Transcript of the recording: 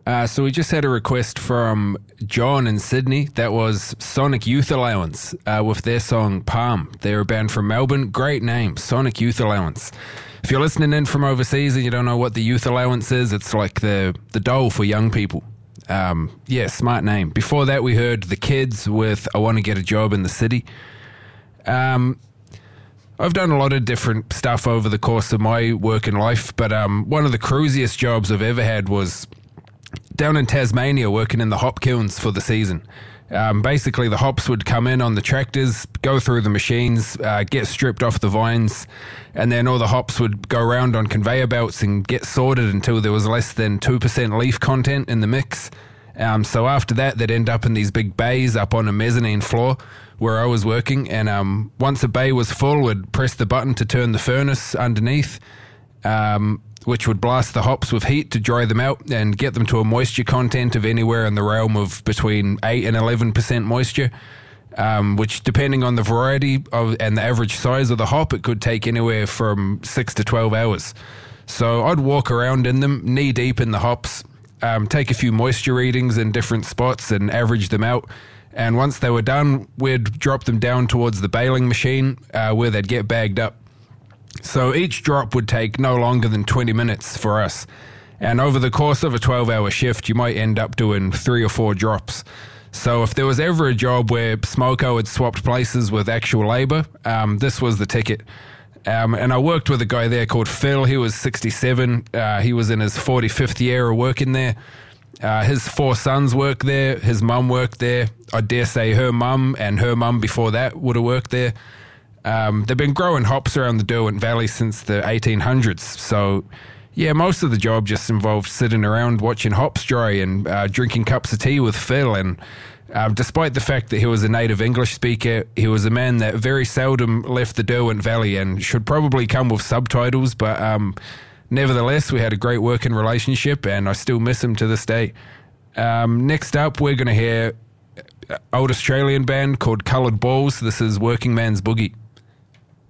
So we just had a request from John in Sydney. That was Sonic Youth Allowance with their song Palm. They're a band from Melbourne. Great name, Sonic Youth Allowance. If you're listening in from overseas and you don't know what the Youth Allowance is, it's like the dole for young people. Smart name. Before that, we heard The Kids with I Want to Get a Job in the City. I've done a lot of different stuff over the course of my working life, but one of the cruisiest jobs I've ever had was down in Tasmania working in the hop kilns for the season. Basically, the hops would come in on the tractors, go through the machines, get stripped off the vines, and then all the hops would go around on conveyor belts and get sorted until there was less than 2% leaf content in the mix. So after that, they'd end up in these big bays up on a mezzanine floor where I was working. And once a bay was full, we'd press the button to turn the furnace underneath, which would blast the hops with heat to dry them out and get them to a moisture content of anywhere in the realm of between 8 and 11% moisture, which, depending on the variety and the average size of the hop, it could take anywhere from 6 to 12 hours. So I'd walk around in them, knee deep in the hops, take a few moisture readings in different spots and average them out. And once they were done, we'd drop them down towards the baling machine where they'd get bagged up. So each drop would take no longer than 20 minutes for us. And over the course of a 12-hour shift, you might end up doing 3 or 4 drops. So if there was ever a job where Smoko had swapped places with actual labour, this was the ticket. And I worked with a guy there called Phil. He was 67. He was in his 45th year of working there. His 4 sons worked there. His mum worked there. I dare say her mum and her mum before that would have worked there. They've been growing hops around the Derwent Valley since the 1800s. So, yeah, most of the job just involved sitting around watching hops dry and drinking cups of tea with Phil. And despite the fact that he was a native English speaker, he was a man that very seldom left the Derwent Valley and should probably come with subtitles. But nevertheless, we had a great working relationship and I still miss him to this day. Next up, we're going to hear an old Australian band called Coloured Balls. This is Working Man's Boogie.